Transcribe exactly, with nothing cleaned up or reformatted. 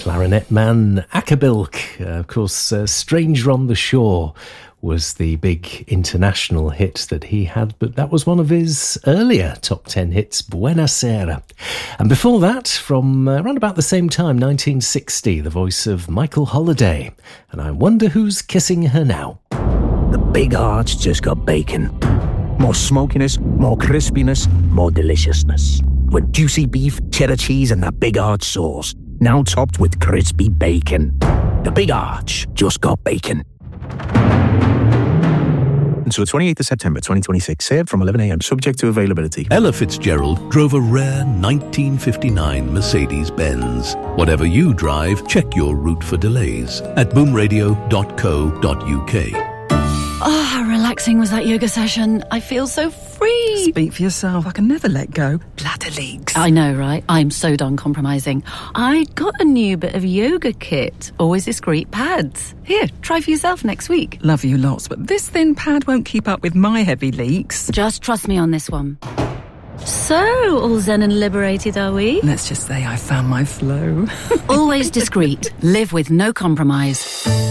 clarinet man Akerbilk. Uh, of course, uh, Stranger on the Shore was the big international hit that he had, but that was one of his earlier top ten hits, Buonasera. And before that, from uh, around about the same time, nineteen sixty, the voice of Michael Holiday. And I wonder who's kissing her now. The Big Arch just got bacon. More smokiness, more crispiness, more deliciousness. With juicy beef, cheddar cheese, and that Big Arch sauce. Now topped with crispy bacon. The Big Arch just got bacon. Until the twenty-eighth of September twenty twenty-six, served from eleven a.m, subject to availability. Ella Fitzgerald drove a rare nineteen fifty-nine Mercedes-Benz. Whatever you drive, check your route for delays at boom radio dot co dot uk. Oh, how relaxing was that yoga session. I feel so free. Speak for yourself. I can never let go. Bladder leaks. I know, right? I'm so done compromising. I got a new bit of yoga kit. Always discreet pads. Here, try for yourself next week. Love you lots, but this thin pad won't keep up with my heavy leaks. Just trust me on this one. So, all zen and liberated, are we? Let's just say I found my flow. Always discreet. Live with no compromise.